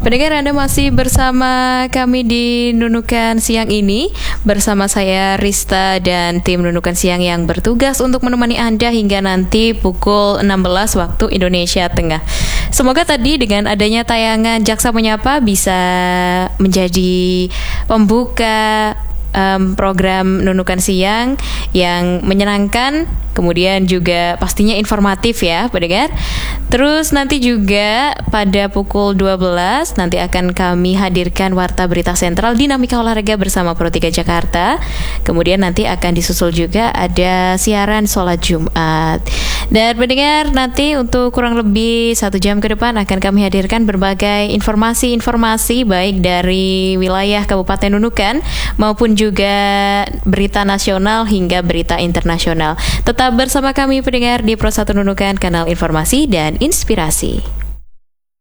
Pendengar, Anda masih bersama kami di Nunukan Siang ini. Bersama saya Rista dan tim Nunukan Siang yang bertugas untuk menemani Anda hingga nanti pukul 16 waktu Indonesia Tengah. Semoga tadi dengan adanya tayangan Jaksa Menyapa bisa menjadi pembuka program Nunukan Siang yang menyenangkan, kemudian juga pastinya informatif ya pendengar. Terus nanti juga pada pukul 12 nanti akan kami hadirkan Warta Berita Sentral Dinamika Olahraga bersama Pro 3 Jakarta. Kemudian nanti akan disusul juga ada siaran sholat Jumat. Dan pendengar, nanti untuk kurang lebih 1 jam ke depan akan kami hadirkan berbagai informasi-informasi baik dari wilayah Kabupaten Nunukan maupun juga berita nasional hingga berita internasional. Tetap bersama kami pendengar di Pro 1 Nunukan, kanal informasi dan inspirasi.